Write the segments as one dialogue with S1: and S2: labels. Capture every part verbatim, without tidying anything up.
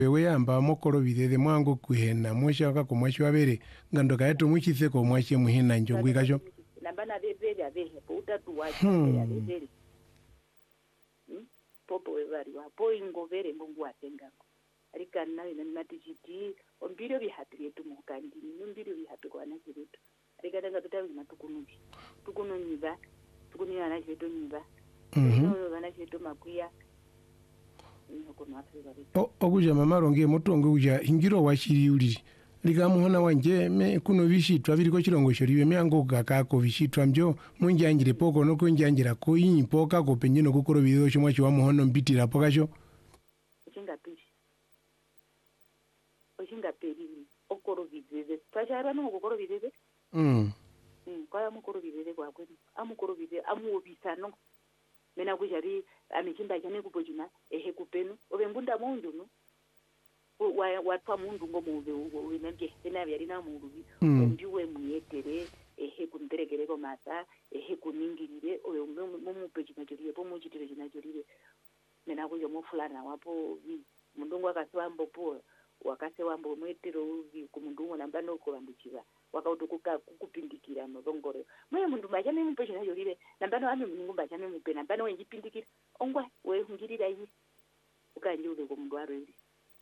S1: Wewe amba mokoro bidede mwango kuhena mosha ka komwashi wabere ngando ka yetu muchise ko mwashi muhena njongwi kasho
S2: nambana bebere abehe po utatu waje
S1: Hmm.
S2: ya bebere hmm? Popo wevari wapo ingovere mungu atengako arika nawe natijiti ombiro bihatire tu mukandi nombiro bihape kwa na kiretu arika tanga tutawi matukunubi tukunonyiba tukunyana na kiretu nyiba
S1: Mhm.
S2: no bana kiretu makuya nko Afrika bitu
S1: O okuja mama ronge motongo uja ingiro washiri uli lika muhona wanje me kuno bishitwa biriko chirongo shoribe me ango kakako bishitwa mjo munjanjire poko no kunjanjira ko yin poka ko penyeno gukoro bido chimwa chiwa muhono mbitira poka sho
S2: chinga pili ochinga pili okoro bideze pachara no okoro bideze
S1: mm
S2: mm kwa mukoro bideze kwa kweli amukoro bideze amuobisano mena kujari amikimba cyane kupojuna ehe kupenu obengunda mundu no wa watwa mundu ngo muve winenge ena byari na mundu ndiwe muyetere ehe kunderegere ko masa ehe kuningirire oyo mu pejina joriye po mujitire jina jorire mena kuyo mufulana wapo mundu ngo akaswambo po wakase wambo mwetero uvi kumundu ngo namba no ko bandukiza wakautukuka kukupindikira no dongore mwe mundu majane mu pejina jorire namba no ame mungu majane mu pena namba no njipindikira ongwa we ngirira yi ukanje ule ko mundu arweli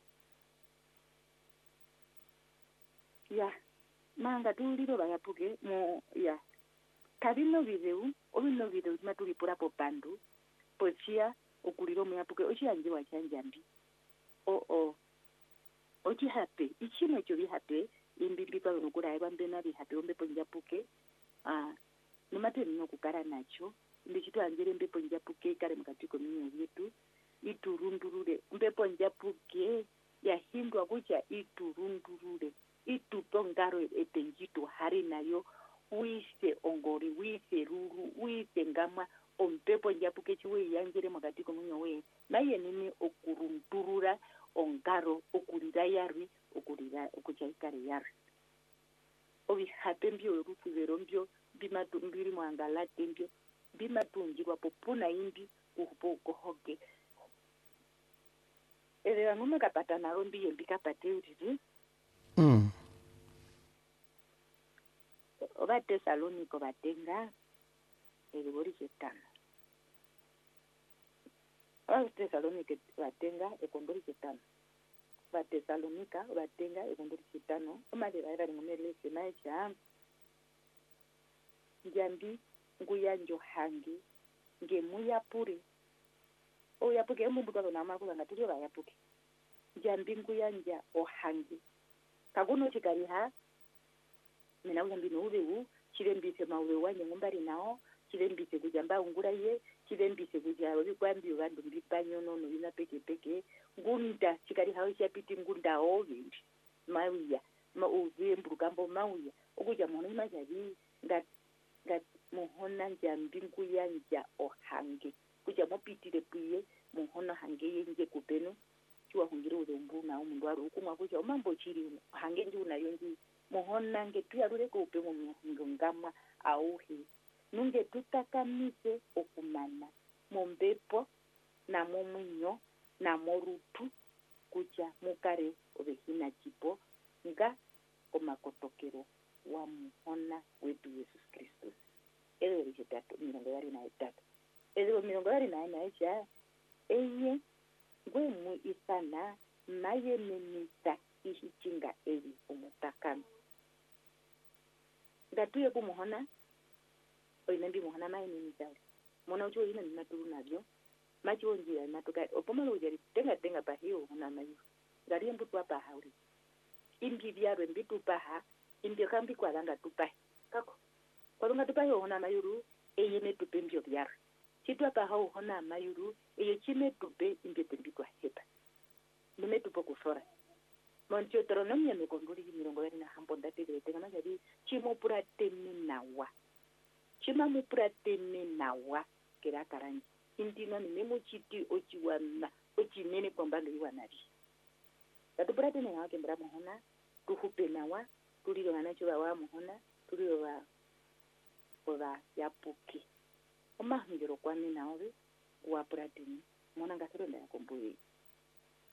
S2: ya manga tuliro bayapuke mo ya kabino video obino video matulipura po pandu pochia okuliro muyapuke ochianje wachanjambi o o ochi happy ichino cyo bihape imbimbi kwa ngukura ebambena bihape ombe ponjapuke ah nimate no kukara nacho ndichito anjere mbe ponjapuke kare mukatiko minyo yetu iturundurure mbe ponjapuke yahindwa kucha iturundurure itupongaro etenjito hari nayo wise ongori wise ruru wise ngama ompepo njapuke chiwe yanjere makatiko munyo we naye nini okurundurura ongaro okurira yari okurira okuchaikare yari obi hapembyo rufuzero mbyo bimatumbiri mwangala tembyo bimatungirwa popuna imbi uhupo kohoge ele anume kapata narombi yembikapate utiti
S1: mm
S2: oba Tesalónico batenga elibori chetano oba Tesalónico batenga ekondori chetano ba Tesalónica batenga ekondori chetano omalera era ngomele senacha njambi nguyanjo hangi ngemuya puri oya puke emumbu kwa na makula ngatiro ba yapuke njambi nguyanja ohangi kagono chikari ha mina uyambi no ubewu chirembise mawe wanye ngombari nao chirembise kujamba ungura ye chirembise kujaro bikwambi bandu mbipanyo no no bina peke peke ngunda chikari hawo chapiti ngunda ovindi mawuya ma uvuye mbugambo mawuya okuja mona imajari ngat ngat muhona njambi nguyanja ohangi kuja mopitire puye muhona hange yenje kupenu chiwa hungire urumbu na umundu ari ukumwa kuja mambo chiri hange ndi unayonji muhona nge tuyarure ko upe mu ngama auhi nunge tutakamise okumana mombepo na momunyo na morutu kuja mukare obehina chipo nga komakotokero wa muhona wetu Yesus Kristus ele rijetato mirongo yari na etatu ele mirongo yari na na echa eye ngwe mu isana naye menita ihichinga eli umutakano ngatuye kumuhona oinembi muhona naye menita mona ucho ina ninaturu navyo machi onjira natoka opomalo ujari tenga tenga pa hiyo una nayo ngari mbutu apa hauri imbi byaro mbitu paha imbi kambi kwa langa tupa kako kwa lunga tupa hiyo una mayuru eye ne tupe mbyo byaro chitu apa hao hona mayuru eye chime tupe imbi tembi kwa heba nume tupo kusora moncho tronomia mekonduri mirongo yari na hampo ndate tenga majari chimo pura temi nawa chima mu pura temi nawa kera karanji indino ni nemo chiti ochiwana ochinene kwamba ndo iwanari katupura tene nawa kembra muhona tuhupe nawa tuliro nganacho bawa muhona tuliro ba oba yapuki omahingiro kwane nawe wa pura teni mona ngasero nda komboye